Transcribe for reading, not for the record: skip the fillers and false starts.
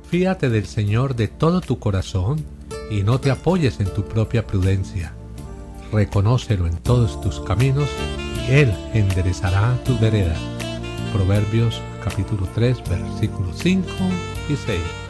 Fíate del Señor de todo tu corazón y no te apoyes en tu propia prudencia. Reconócelo en todos tus caminos y Él enderezará tus veredas. Proverbios capítulo 3, versículos 5 y 6.